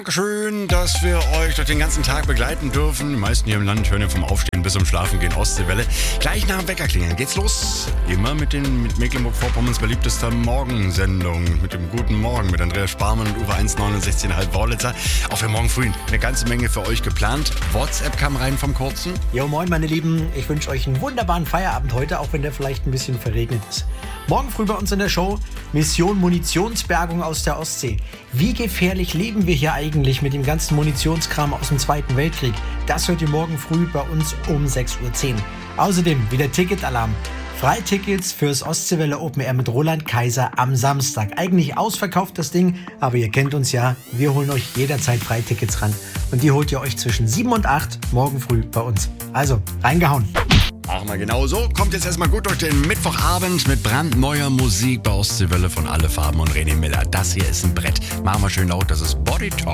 Schön, dass wir euch durch den ganzen Tag begleiten dürfen. Die meisten hier im Land hören ja vom Aufstehen bis zum Schlafengehen Ostseewelle. Gleich nach dem Wecker klingeln geht's los. Immer mit Mecklenburg-Vorpommerns beliebtester Morgensendung. Mit dem Guten Morgen mit Andreas Sparmann und Uwe 1,69,5 Wörlitzer. Auch für morgen früh eine ganze Menge für euch geplant. WhatsApp kam rein vom Kurzen. Jo, moin meine Lieben. Ich wünsche euch einen wunderbaren Feierabend heute, auch wenn der vielleicht ein bisschen verregnet ist. Morgen früh bei uns in der Show Mission Munitionsbergung aus der Ostsee. Wie gefährlich leben wir hier eigentlich mit dem ganzen Munitionskram aus dem Zweiten Weltkrieg? Das hört ihr morgen früh bei uns um 6:10 Uhr. Außerdem wieder Ticketalarm. Freitickets fürs Ostseewelle Open Air mit Roland Kaiser am Samstag. Eigentlich ausverkauft das Ding, aber ihr kennt uns ja. Wir holen euch jederzeit Freitickets ran. Und die holt ihr euch zwischen 7 und 8 morgen früh bei uns. Also, reingehauen. Machen wir genau so. Kommt jetzt erstmal gut durch den Mittwochabend mit brandneuer Musik bei Ostseewelle von Alle Farben und René Miller. Das hier ist ein Brett. Machen wir schön laut, das ist Body Talk.